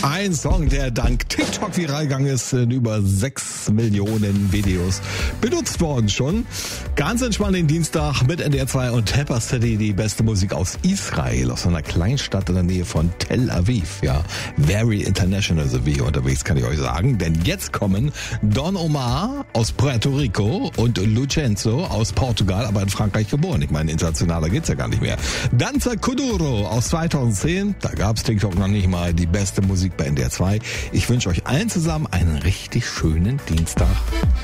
Ein Song, der dank TikTok viral gegangen ist, in über 6 Millionen Videos benutzt worden schon. Ganz entspannt den Dienstag mit NDR 2 und Tapper City, die beste Musik aus Israel, aus einer Kleinstadt in der Nähe von Tel Aviv. Ja, very international sind wir hier unterwegs, kann ich euch sagen. Denn jetzt kommen Don Omar aus Puerto Rico und Lucenzo aus Portugal, aber in Frankreich geboren. Ich meine, internationaler geht's ja gar nicht mehr. Danza Kuduro aus 2010, da gab's TikTok noch nicht mal, die beste Musik bei NDR 2. Ich wünsche euch allen zusammen einen richtig schönen Dienstag.